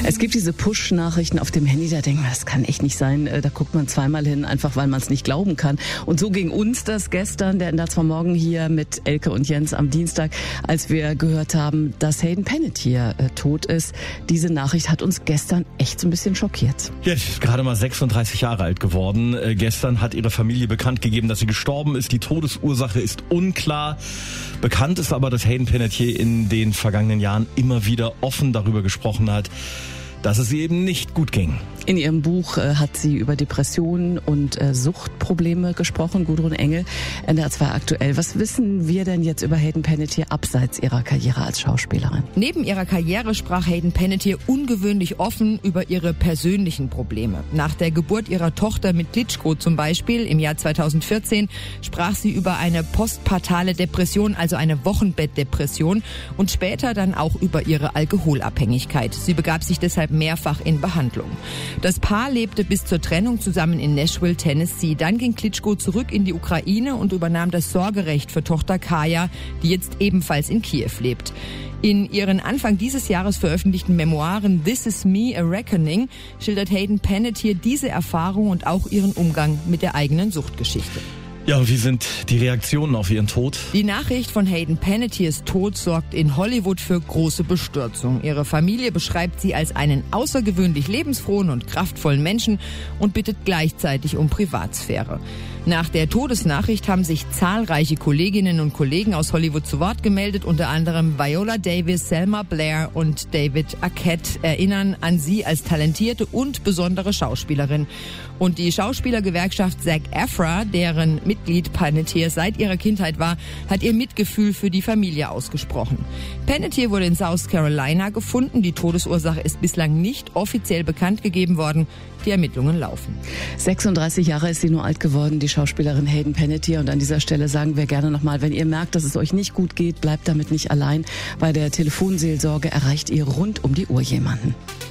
Es gibt diese Push-Nachrichten auf dem Handy, da denkt man, das kann echt nicht sein. Da guckt man zweimal hin, einfach weil man es nicht glauben kann. Und so ging uns das gestern, der Ndaz vom Morgen hier mit Elke und Jens am Dienstag, als wir gehört haben, dass Hayden Panettiere tot ist. Diese Nachricht hat uns gestern echt so ein bisschen schockiert. Ja, sie ist gerade mal 36 Jahre alt geworden. Gestern hat ihre Familie bekannt gegeben, dass sie gestorben ist. Die Todesursache ist unklar. Bekannt ist aber, dass Hayden Panettiere in den vergangenen Jahren immer wieder offen darüber gesprochen hat, dass es ihr eben nicht gut ging. In ihrem Buch hat sie über Depressionen und Suchtprobleme gesprochen, Gudrun Engel, NDR 2 aktuell. Was wissen wir denn jetzt über Hayden Panettiere abseits ihrer Karriere als Schauspielerin? Neben ihrer Karriere sprach Hayden Panettiere ungewöhnlich offen über ihre persönlichen Probleme. Nach der Geburt ihrer Tochter mit Klitschko zum Beispiel im Jahr 2014 sprach sie über eine postpartale Depression, also eine Wochenbettdepression, und später dann auch über ihre Alkoholabhängigkeit. Sie begab sich deshalb mehrfach in Behandlung. Das Paar lebte bis zur Trennung zusammen in Nashville, Tennessee. Dann ging Klitschko zurück in die Ukraine und übernahm das Sorgerecht für Tochter Kaja, die jetzt ebenfalls in Kiew lebt. In ihren Anfang dieses Jahres veröffentlichten Memoiren This Is Me, A Reckoning schildert Hayden Panettiere diese Erfahrung und auch ihren Umgang mit der eigenen Suchtgeschichte. Ja, und wie sind die Reaktionen auf ihren Tod? Die Nachricht von Hayden Panettieres Tod sorgt in Hollywood für große Bestürzung. Ihre Familie beschreibt sie als einen außergewöhnlich lebensfrohen und kraftvollen Menschen und bittet gleichzeitig um Privatsphäre. Nach der Todesnachricht haben sich zahlreiche Kolleginnen und Kollegen aus Hollywood zu Wort gemeldet, unter anderem Viola Davis, Selma Blair und David Arquette erinnern an sie als talentierte und besondere Schauspielerin. Und die Schauspielergewerkschaft SAG-AFTRA, deren Mitglied Panettiere seit ihrer Kindheit war, hat ihr Mitgefühl für die Familie ausgesprochen. Panettiere wurde in South Carolina gefunden. Die Todesursache ist bislang nicht offiziell bekannt gegeben worden. Die Ermittlungen laufen. 36 Jahre ist sie nur alt geworden, die Schauspielerin Hayden Panettiere. Und an dieser Stelle sagen wir gerne nochmal, wenn ihr merkt, dass es euch nicht gut geht, bleibt damit nicht allein. Bei der Telefonseelsorge erreicht ihr rund um die Uhr jemanden.